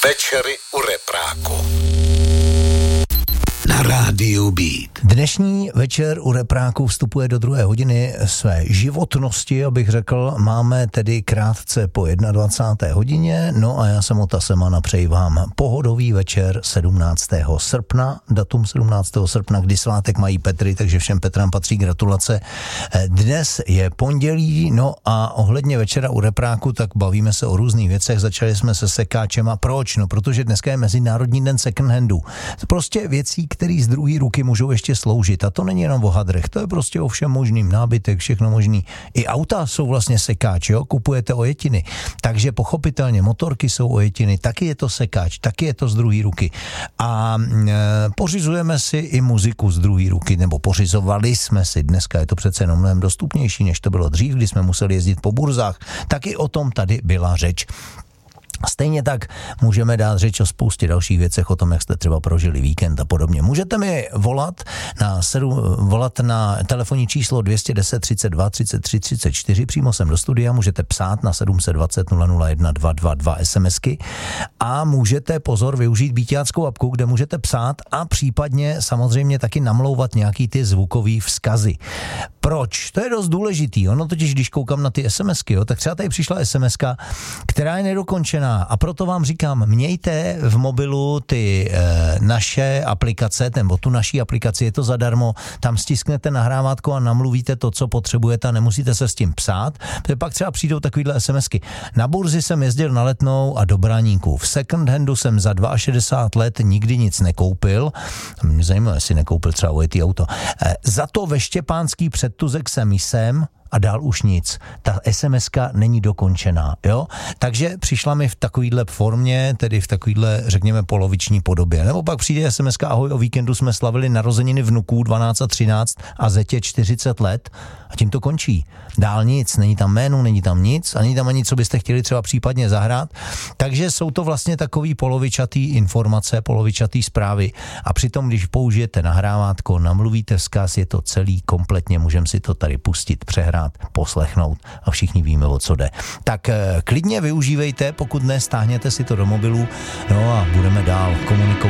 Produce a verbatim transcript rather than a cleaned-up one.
Večery u repráku na rádiu Beat. Dnešní večer u repráku vstupuje do druhé hodiny své životnosti, abych řekl. Máme tedy krátce po dvacáté jedné hodině, no a já jsem Ota Semana, přeji vám pohodový večer sedmnáctého srpna, datum sedmnáctého srpna, kdy svátek mají Petry, takže všem Petrám patří gratulace. Dnes je pondělí, no a ohledně večera u repráku, tak bavíme se o různých věcech, začali jsme se sekáčema. Proč? No, protože dneska je Mezinárodní den second handu. Prostě věcí, který z druhé ruky můžou ještě sloužit. A to není jenom o hadrech, to je prostě o všem možným, nábytek, všechno možný. I auta jsou vlastně sekáč, jo, kupujete ojetiny. Takže pochopitelně motorky jsou ojetiny, taky je to sekáč, taky je to z druhé ruky. A e, pořizujeme si i muziku z druhé ruky, nebo pořizovali jsme si, dneska je to přece jenom mnohem dostupnější, než to bylo dřív, kdy jsme museli jezdit po burzách. Taky o tom tady byla řeč. Stejně tak můžeme dát řeč o spoustě dalších věcech, o tom, jak jste třeba prožili víkend a podobně. Můžete mi volat na, sedu, volat na telefonní číslo dvě jedna deset, třicet dva, třicet tři, třicet čtyři, přímo sem do studia, můžete psát na sedm set dvacet, nula nula jedna, dva dva dva SMSky a můžete, pozor, využít Beatáckou apku, kde můžete psát a případně samozřejmě taky namlouvat nějaký ty zvukový vzkazy. Proč? To je dost důležitý. Ono totiž, když koukám na ty SMSky, jo, tak třeba tady přišla SMSka, která je nedokončená. A proto vám říkám, mějte v mobilu ty e, naše aplikace, nebo tu naší aplikaci, je to zadarmo, tam stisknete nahrávátko a namluvíte to, co potřebujete a nemusíte se s tím psát, protože pak třeba přijdou takovýhle SMSky. Na burzi jsem jezdil na Letnou a do Braníku. V second handu jsem za šedesát dva let nikdy nic nekoupil. Mě zajímá, jestli nekoupil třeba ojetý auto. E, za to ve Štěpánský předtuzek jsem jsem a dál už nic. Ta SMSka není dokončená, jo? Takže přišla mi v takovýhle formě, tedy v takovýhle, řekněme, poloviční podobě. Nebo pak přijde SMSka, ahoj, o víkendu jsme slavili narozeniny vnuků dvanáct a třináct a zetě čtyřicet let a tím to končí. Dál nic, není tam jméno, není tam nic a není tam ani, co byste chtěli třeba případně zahrát. Takže jsou to vlastně takový polovičatý informace, polovičatý zprávy a přitom, když použijete nahrávátko, namluvíte vzkaz, je to celý kompletně, můžeme si to tady pustit, přehrát, poslechnout a všichni víme, o co jde. Tak klidně využívejte, pokud ne, stáhněte si to do mobilu, no a budeme dál komunikovat.